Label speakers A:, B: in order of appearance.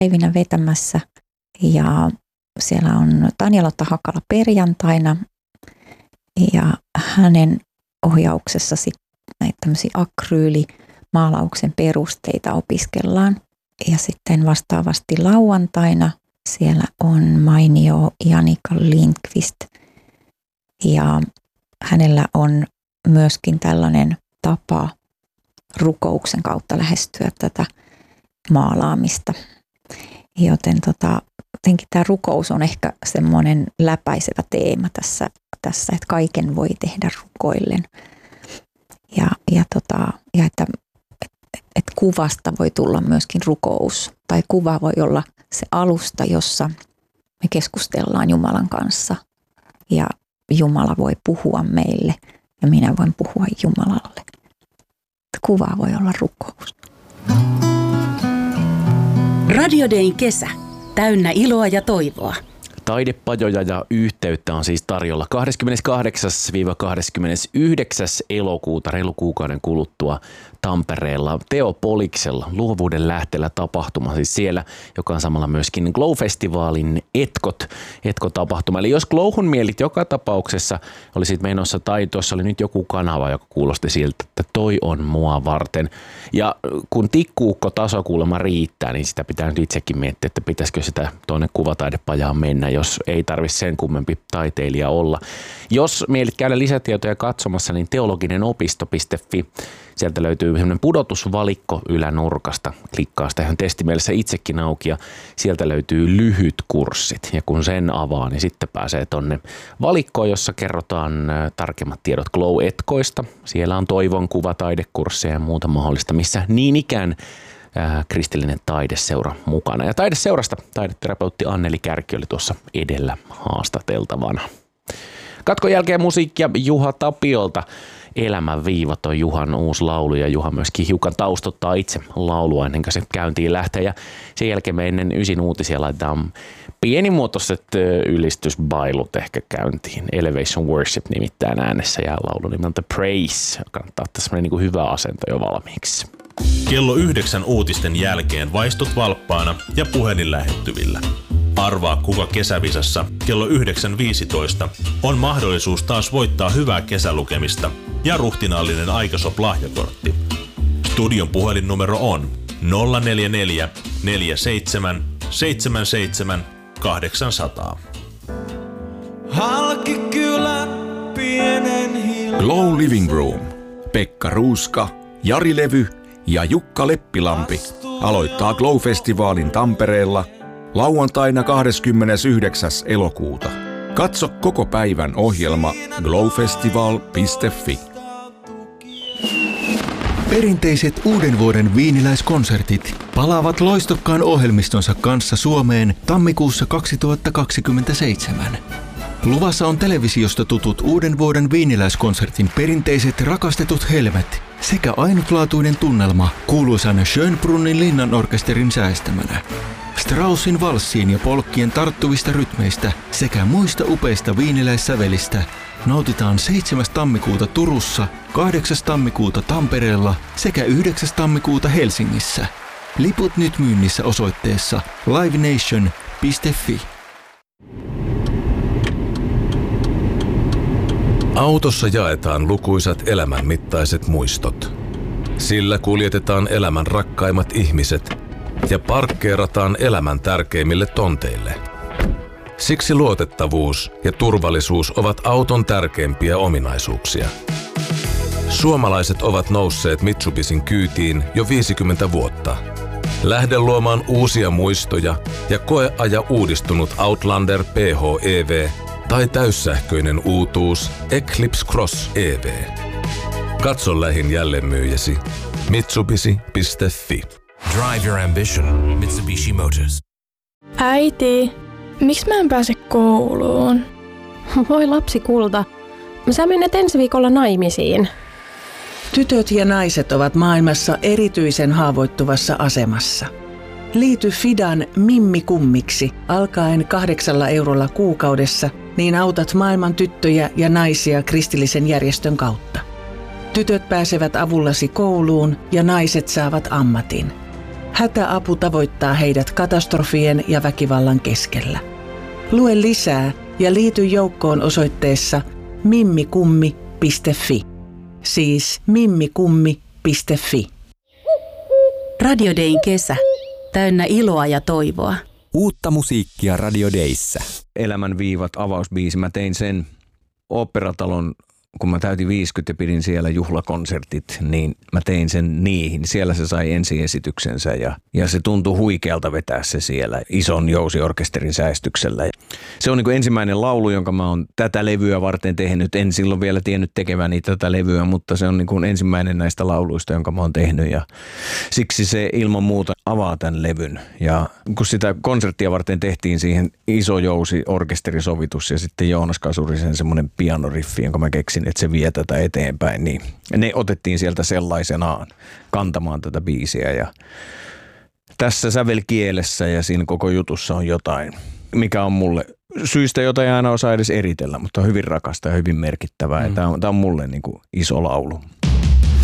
A: päivinä vetämässä ja siellä on Tanja-Lotta Hakala perjantaina ja hänen ohjauksessa sitten näitä tämmöisiä akryylimaalauksen perusteita opiskellaan. Ja sitten vastaavasti lauantaina siellä on mainio Janika Lindqvist ja hänellä on myöskin tällainen tapa rukouksen kautta lähestyä tätä maalaamista. Joten jotenkin tämä rukous on ehkä semmoinen läpäisevä teema tässä että kaiken voi tehdä rukoillen. Ja että kuvasta voi tulla myöskin rukous tai kuva voi olla se alusta, jossa me keskustellaan Jumalan kanssa ja Jumala voi puhua meille ja minä voin puhua Jumalalle. Kuva voi olla rukous.
B: Radio Dayn kesä. Täynnä iloa ja toivoa.
C: Taidepajoja ja yhteyttä on siis tarjolla 28-29. elokuuta, reilu kuukauden kuluttua Tampereella Teo Poliksella, luovuuden lähteellä tapahtuma, siis siellä, joka on samalla myöskin Glow-festivaalin Etkot-tapahtuma. Eli jos Glowhun mielit joka tapauksessa olisit menossa tai tuossa oli nyt joku kanava, joka kuulosti siltä, että toi on mua varten. Ja kun tikkuukko-taso kuulemma riittää, niin sitä pitää nyt itsekin miettiä, että pitäisikö sitä tuonne kuvataidepajaan mennä, jos ei tarvitse sen kummempi taiteilija olla. Jos mielit käydä lisätietoja katsomassa, niin teologinenopisto.fi. Sieltä löytyy sellainen pudotusvalikko ylänurkasta. Klikkaa sitä ihan testimielessä itsekin auki ja sieltä löytyy lyhyt kurssit. Ja kun sen avaa, niin sitten pääsee tonne valikkoon, jossa kerrotaan tarkemmat tiedot Glow-etkoista. Siellä on toivon kuvataidekursseja ja muuta mahdollista, missä niin ikään kristillinen taideseura mukana. Ja taideseurasta taideterapeutti Anneli Kärki oli tuossa edellä haastateltavana. Katkon jälkeen musiikkia Juha Tapiolta. Elämän viivat on Juhan uusi laulu ja Juha myöskin hiukan taustottaa itse laulua ennen kuin se käyntiin lähtee. Ja sen jälkeen me ennen 9 uutisia laitetaan pienimuotoiset ylistysbailut ehkä käyntiin. Elevation Worship nimittäin äänessä ja laulun nimeltä Praise. Kannattaa ottaa semmoinen niin kuin hyvä asento jo valmiiksi.
D: Kello 9 uutisten jälkeen vaistut valppaana ja puhelin lähettyvillä. Arvaa kuka kesävisassa kello 9.15 on mahdollisuus taas voittaa hyvää kesälukemista ja ruhtinaallinen Aikasop-lahjakortti. Studion puhelinnumero on 044 47 77 800.
E: Glow Living Room. Pekka Ruuska, Jari Levy ja Jukka Leppilampi aloittaa Glow-festivaalin Tampereella lauantaina 29. elokuuta. Katso koko päivän ohjelma glowfestival.fi.
F: Perinteiset uuden vuoden viiniläiskonsertit palaavat loistokkaan ohjelmistonsa kanssa Suomeen tammikuussa 2027. Luvassa on televisiosta tutut uuden vuoden viiniläiskonsertin perinteiset rakastetut helmet sekä ainutlaatuinen tunnelma kuuluisan Schönbrunnin linnanorkesterin säestämänä. Straussin valssiin ja polkkien tarttuvista rytmeistä sekä muista upeista viiniläissävelistä nautitaan 7. tammikuuta Turussa, 8. tammikuuta Tampereella sekä 9. tammikuuta Helsingissä. Liput nyt myynnissä osoitteessa livenation.fi.
G: Autossa jaetaan lukuisat elämänmittaiset muistot. Sillä kuljetetaan elämän rakkaimmat ihmiset ja parkkeerataan elämän tärkeimmille tonteille. Siksi luotettavuus ja turvallisuus ovat auton tärkeimpiä ominaisuuksia. Suomalaiset ovat nousseet Mitsubishin kyytiin jo 50 vuotta. Lähde luomaan uusia muistoja ja koeaja uudistunut Outlander PHEV tai täyssähköinen uutuus Eclipse Cross EV. Katso lähin jälleenmyyjäsi mitsubishi.fi.
H: Drive your ambition. Mitsubishi Motors.
I: Äiti, miksi mä en pääse kouluun?
J: Voi lapsi kulta. Sä menet ensi viikolla naimisiin.
K: Tytöt ja naiset ovat maailmassa erityisen haavoittuvassa asemassa. Liity Fidan Mimmi-kummiksi alkaen 8 eurolla kuukaudessa, niin autat maailman tyttöjä ja naisia kristillisen järjestön kautta. Tytöt pääsevät avullasi kouluun ja naiset saavat ammatin. Hätäapu tavoittaa heidät katastrofien ja väkivallan keskellä. Lue lisää ja liity joukkoon osoitteessa mimmikummi.fi. Siis mimmikummi.fi.
B: Radio Dayn kesä. Täynnä iloa ja toivoa.
L: Uutta musiikkia Radio Dayssä.
M: Elämän viivat avausbiisi. Mä tein sen Oopperatalon, kun mä täytin 50 ja pidin siellä juhlakonsertit, niin mä tein sen niihin. Siellä se sai ensiesityksensä ja se tuntui huikealta vetää se siellä ison jousiorkesterin säestyksellä. Se on niin kuin ensimmäinen laulu, jonka mä oon tätä levyä varten tehnyt. En silloin vielä tiennyt tekeväni tätä levyä, mutta se on niin kuin ensimmäinen näistä lauluista, jonka mä oon tehnyt ja siksi se ilman muuta avaa tämän levyn. Ja kun sitä konserttia varten tehtiin siihen iso jousiorkesterisovitus ja sitten Joonas Kasurisen semmoinen pianoriffi, jonka mä keksin, että se vie tätä eteenpäin, niin ne otettiin sieltä sellaisenaan kantamaan tätä biisiä ja tässä sävelkielessä ja siinä koko jutussa on jotain, mikä on mulle syystä, jota ei aina osaa edes eritellä, mutta on hyvin rakasta ja hyvin merkittävää ja tämä on mulle niin kuin iso laulu.